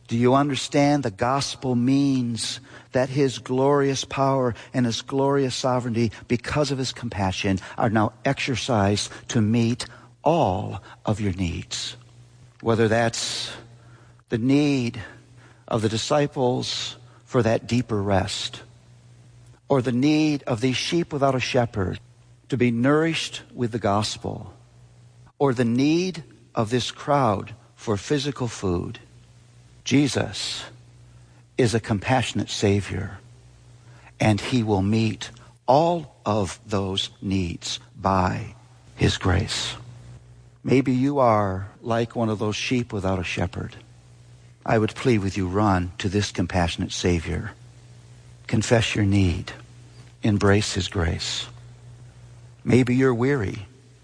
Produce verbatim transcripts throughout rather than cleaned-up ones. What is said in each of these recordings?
Do you understand the gospel means that his glorious power and his glorious sovereignty, because of his compassion, are now exercised to meet all of your needs? Whether that's the need of the disciples for that deeper rest, or the need of these sheep without a shepherd to be nourished with the gospel, or the need of this crowd for physical food, Jesus is a compassionate Savior, and he will meet all of those needs by his grace. Maybe you are like one of those sheep without a shepherd. I would plead with you, run to this compassionate Savior. Confess your need. Embrace his grace. Maybe you're weary,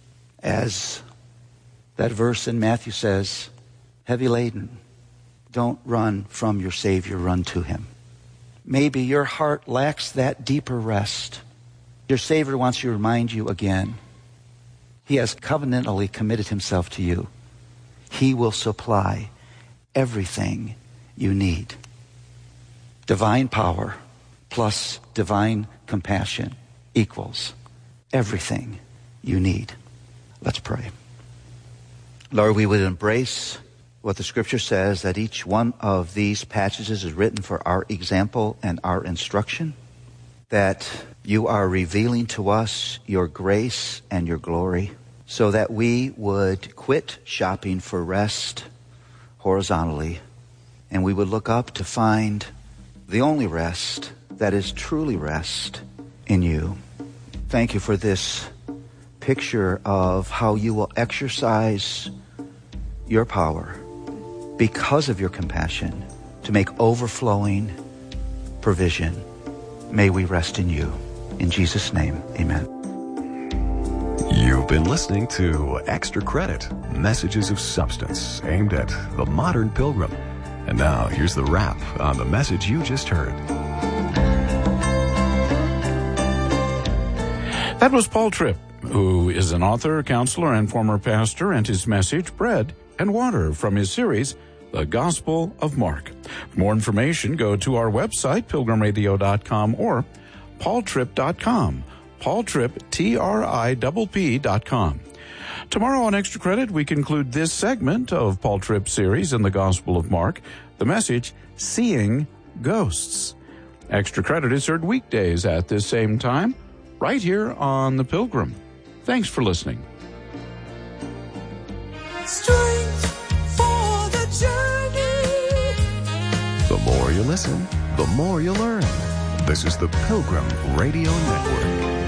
as that verse in Matthew says, heavy laden. Don't run from your Savior, run to him. Maybe your heart lacks that deeper rest. Your Savior wants to remind you again. He has covenantally committed himself to you. He will supply everything you need. Divine power plus divine compassion equals everything you need. Let's pray. Lord, we would embrace what the scripture says, that each one of these passages is written for our example and our instruction, that you are revealing to us your grace and your glory, so that we would quit shopping for rest horizontally, and we would look up to find the only rest that is truly rest in you. Thank you for this picture of how you will exercise your power because of your compassion to make overflowing provision. May we rest in you. In Jesus' name, amen. You've been listening to Extra Credit, Messages of Substance aimed at the modern pilgrim. And now here's the wrap on the message you just heard. That was Paul Tripp, who is an author, counselor, and former pastor, and his message, Bread and Water, from his series, The Gospel of Mark. For more information, go to our website, pilgrim radio dot com, or paul tripp dot com. Paul Tripp, T R I P P dot com. Tomorrow on Extra Credit, we conclude this segment of Paul Tripp's series in the Gospel of Mark, the message, Seeing Ghosts. Extra Credit is heard weekdays at this same time, right here on The Pilgrim. Thanks for listening. Strength for the journey. The more you listen, the more you learn. This is the Pilgrim Radio Network.